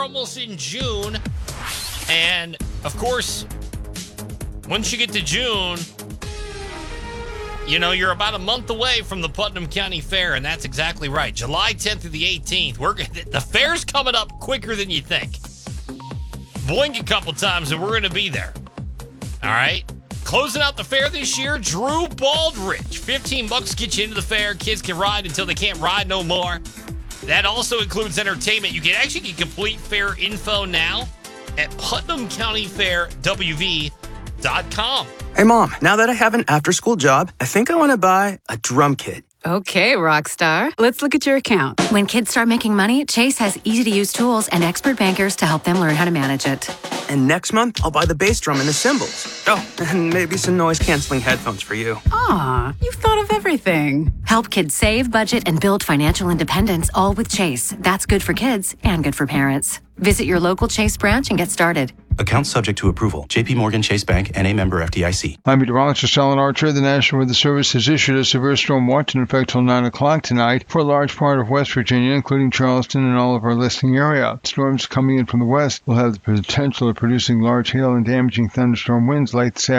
almost in June. And, of course, once you get to June, you're about a month away from the Putnam County Fair, and that's exactly right. July 10th through the 18th. The fair's coming up quicker than you think. Blink a couple times, and we're going to be there. All right? Closing out the fair this year, Drew Baldridge. $15 get you into the fair. Kids can ride until they can't ride no more. That also includes entertainment. You can actually get complete fair info now at PutnamCountyFairWV.com. Hey, Mom, now that I have an after-school job, I think I want to buy a drum kit. Okay, Rockstar. Let's look at your account. When kids start making money, Chase has easy-to-use tools and expert bankers to help them learn how to manage it. And next month, I'll buy the bass drum and the cymbals. Oh, and maybe some noise-canceling headphones for you. Aw, you've thought of everything. Help kids save, budget, and build financial independence, all with Chase. That's good for kids and good for parents. Visit your local Chase branch and get started. Account subject to approval. J.P. Morgan Chase Bank, N.A. member FDIC. I'm meteorologist Alan Archer. The National Weather Service has issued a severe storm watch in effect till 9 o'clock tonight for a large part of West Virginia, including Charleston and all of our listening area. Storms coming in from the west will have the potential of producing large hail and damaging thunderstorm winds late this afternoon.